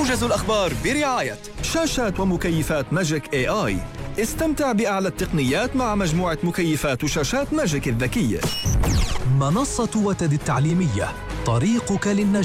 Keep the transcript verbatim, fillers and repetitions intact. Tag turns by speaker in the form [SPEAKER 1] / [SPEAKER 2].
[SPEAKER 1] موجز الأخبار برعاية
[SPEAKER 2] شاشات ومكيفات ماجيك اي اي. استمتع بأعلى التقنيات مع مجموعة مكيفات وشاشات ماجيك الذكية.
[SPEAKER 3] منصة وتد التعليمية، طريقك للنجاح.